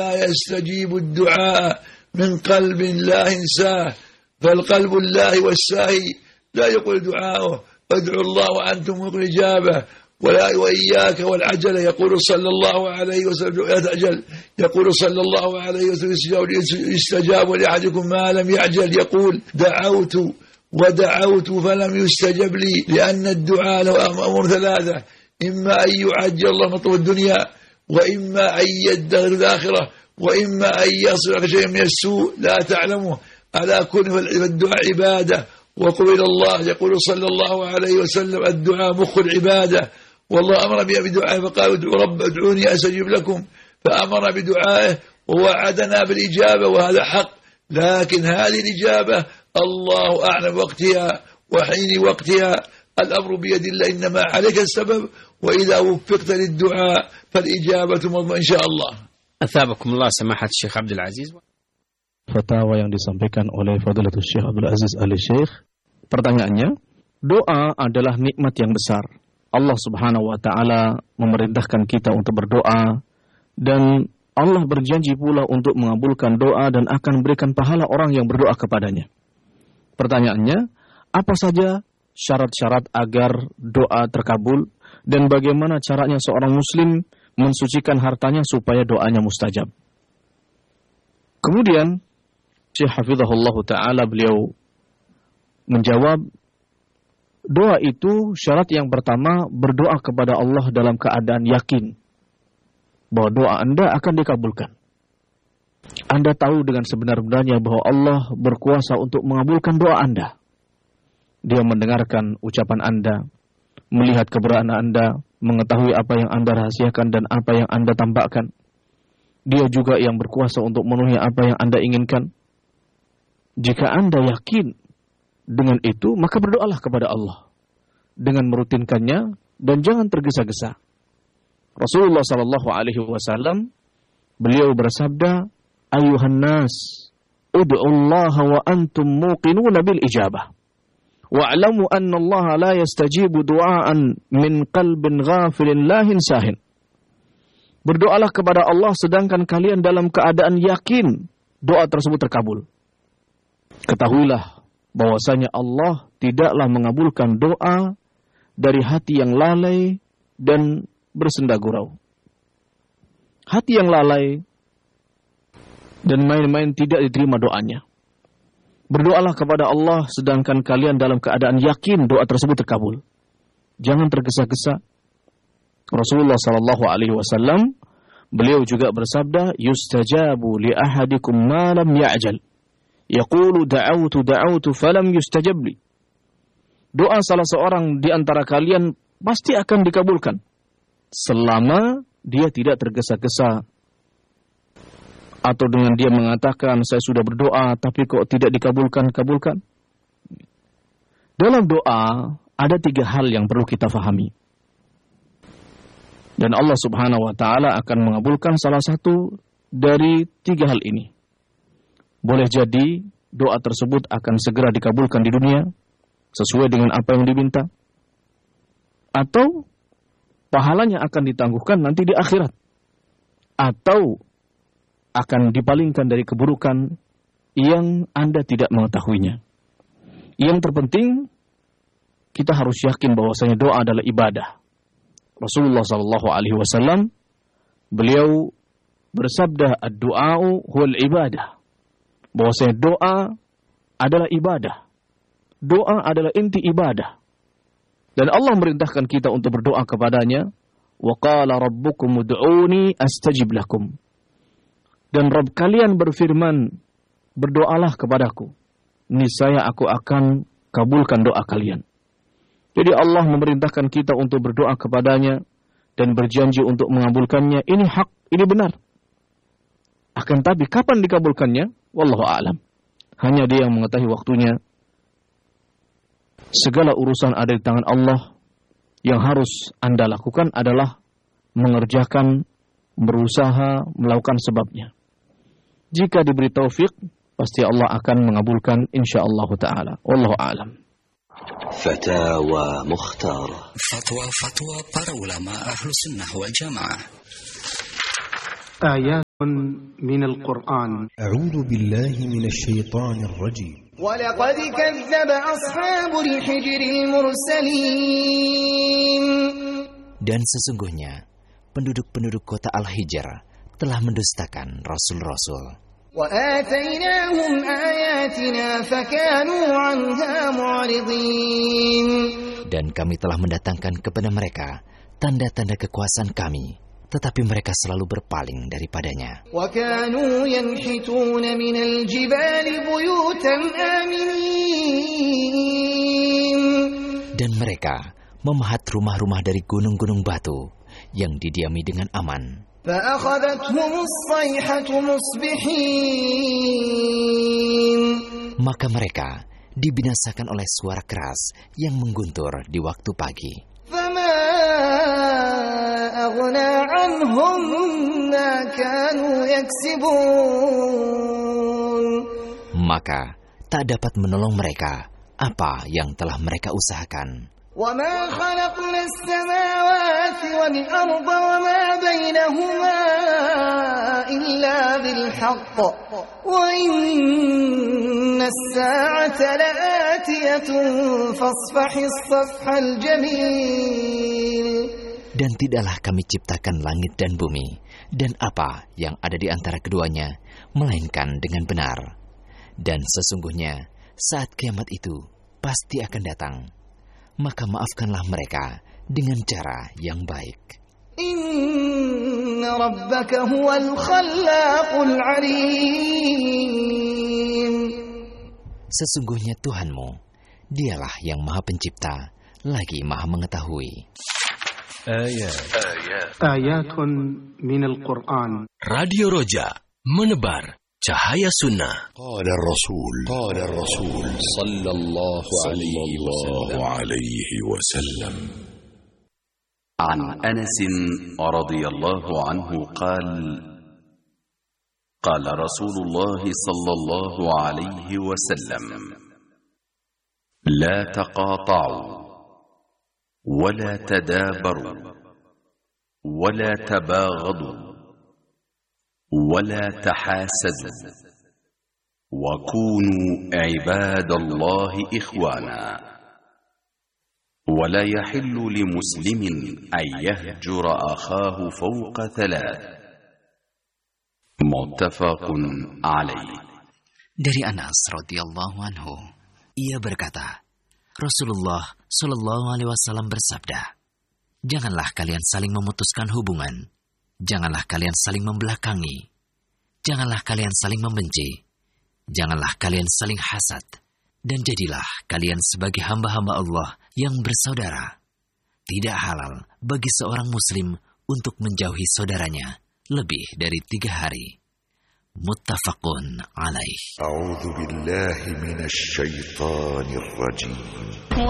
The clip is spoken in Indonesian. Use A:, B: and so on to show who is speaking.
A: لا يستجيب الدعاء من قلب لا إنساه، فالقلب الله والساهي لا يقول دعاءه ادعوا الله وأنتم موقن إجابة، ولا وإياك والعجل. يقول صلى الله عليه وسلم لا تعجل، يقول صلى الله عليه وسلم يستجاب لأحدكم ما لم يعجل. يقول دعوت ودعوت فلم يستجب لي، لأن الدعاء له أمور ثلاثة: إما أن يعجل الله مطلب الدنيا، وإما أن يدخر الآخرة، وإما أن يصرف شيء من السوء لا تعلمه. على كل الدعاء عبادة وقبل الله. يقول صلى الله عليه وسلم الدعاء مخ العبادة، والله أمر بدعائه فقال ادعوني أستجب لكم، فأمر بدعائه ووعدنا بالإجابة، وهذا حق. لكن هذه الإجابة الله أعلم وقتها وحين وقتها، الأمر بيد الله، إنما عليك السبب، وإذا وفقت للدعاء فالإجابة مضمون إن شاء الله.
B: أثابكم الله سماحة الشيخ عبد العزيز.
C: Fatwa yang disampaikan oleh Fadilatul Syekh Abdul Aziz Al-Syekh. Pertanyaannya, doa adalah nikmat yang besar. Allah Subhanahu wa taala memerintahkan kita untuk berdoa, dan Allah berjanji pula untuk mengabulkan doa dan akan memberikan pahala orang yang berdoa kepadanya. Pertanyaannya, apa saja syarat-syarat agar doa terkabul, dan bagaimana caranya seorang muslim mensucikan hartanya supaya doanya mustajab? Kemudian Syekh Hafizahullah Ta'ala beliau menjawab, doa itu syarat yang pertama berdoa kepada Allah dalam keadaan yakin bahwa doa Anda akan dikabulkan. Anda tahu dengan sebenar-benarnya bahwa Allah berkuasa untuk mengabulkan doa Anda. Dia mendengarkan ucapan Anda, melihat keberadaan Anda, mengetahui apa yang Anda rahasiakan dan apa yang Anda tampakkan. Dia juga yang berkuasa untuk memenuhi apa yang Anda inginkan. Jika Anda yakin dengan itu, maka berdoalah kepada Allah dengan merutinkannya dan jangan tergesa-gesa. Rasulullah sallallahu alaihi wasallam beliau bersabda, "Ayuhan nas, ud'ullaha wa antum muqinuna bil ijabah. Wa'lamu anna Allah la yastajibu du'aan min qalbin ghafilin lahin sahin." Berdoalah kepada Allah sedangkan kalian dalam keadaan yakin doa tersebut terkabul. Ketahuilah bahwasanya Allah tidaklah mengabulkan doa dari hati yang lalai dan bersenda gurau. Hati yang lalai dan main-main tidak diterima doanya. Berdoalah kepada Allah sedangkan kalian dalam keadaan yakin doa tersebut terkabul. Jangan tergesa-gesa. Rasulullah sallallahu alaihi wasallam beliau juga bersabda, "Yustajabu li ahadikum ma lam ya'jal. Yaqulu da'autu falam yustajab li." Doa salah seorang di antara kalian pasti akan dikabulkan selama dia tidak tergesa-gesa, atau dengan dia mengatakan saya sudah berdoa tapi kok tidak dikabulkan. Dalam doa ada 3 hal yang perlu kita fahami. Dan Allah Subhanahu wa taala akan mengabulkan salah satu dari 3 hal ini. Boleh jadi doa tersebut akan segera dikabulkan di dunia sesuai dengan apa yang diminta, atau pahalanya akan ditangguhkan nanti di akhirat, atau akan dipalingkan dari keburukan yang Anda tidak mengetahuinya. Yang terpenting kita harus yakin bahwasanya doa adalah ibadah. Rasulullah sallallahu alaihi wasallam beliau bersabda, "Ad-du'a'u huwal ibadah." Bahwasanya doa adalah ibadah. Doa adalah inti ibadah. Dan Allah merintahkan kita untuk berdoa kepadanya, "Wa qala rabbukum ud'uni astajib lakum." Dan Rabb kalian berfirman, "Berdoalah kepadaku, niscaya aku akan kabulkan doa kalian." Jadi Allah memerintahkan kita untuk berdoa kepadanya dan berjanji untuk mengabulkannya. Ini hak, ini benar. Akan tapi kapan dikabulkannya? Wallahu a'lam. Hanya Dia yang mengetahui waktunya. Segala urusan ada di tangan Allah. Yang harus Anda lakukan adalah mengerjakan, berusaha, melakukan sebabnya. Jika diberi taufik, pasti Allah akan mengabulkan insyaallah ta'ala. Wallahu a'lam.
D: Fatawa Mukhtar.
E: Fatwa para ulama Ahlus Sunnah wal Jamaah.
D: من القرآن.
E: أعوذ بالله من الشيطان الرجيم.
F: ولقد كذب أصحاب الحجر المرسلين.
G: Dan sesungguhnya penduduk-penduduk kota Al-Hijr telah mendustakan rasul-rasul.
F: وآتيناهم آياتنا فكانوا عنها معرضين.
G: Dan kami telah mendatangkan kepada mereka tanda-tanda kekuasaan kami, tetapi mereka selalu berpaling daripadanya.
F: وكانوا ينحتون من الجبال بيوتا آمنين.
G: Dan mereka memahat rumah-rumah dari gunung-gunung batu yang didiami dengan aman.
F: فأخذتهم الصيحة مصبحين.
G: Maka mereka dibinasakan oleh suara keras yang mengguntur di waktu pagi.
F: فما أغنى عنهم ما كانوا يكسبون.
G: Maka tak dapat menolong mereka apa yang telah mereka usahakan.
F: وما خلقنا السماوات والأرض وما بينهما إلا بالحق وإن الساعة لآتية فاصفح الصفح الجميل.
G: Dan tidaklah kami ciptakan langit dan bumi dan apa yang ada di antara keduanya, melainkan dengan benar. Dan sesungguhnya saat kiamat itu pasti akan datang. Maka maafkanlah mereka dengan cara yang baik.
F: Inna rabbaka huwal khallaqul alim.
G: Sesungguhnya Tuhanmu, dialah yang Maha Pencipta, lagi Maha Mengetahui.
D: Ayatun minal Qur'an.
H: Radio Roja, menebar cahaya sunnah.
I: Qala Rasul sallallahu alaihi wasallam.
J: An Anas radhiyallahu anhu qala qala Rasulullah sallallahu alaihi wasallam la taqata'u wa la tadabaru wa la tabaghadu ولا تحاسدوا وكونوا عباد الله إخوانا ولا يحل لمسلم أن يهجر أخاه فوق ثلاث متفق عليه.
G: Dari Anas radhiyallahu anhu, ia berkata, Rasulullah sallallahu alaihi wasallam bersabda, janganlah kalian saling memutuskan hubungan. Janganlah kalian saling membelakangi. Janganlah kalian saling membenci. Janganlah kalian saling hasad. Dan jadilah kalian sebagai hamba-hamba Allah yang bersaudara. Tidak halal bagi seorang muslim untuk menjauhi saudaranya lebih dari 3 hari. Muttafaqun alaih.
I: A'udzu billahi minasy syaithanir rajim.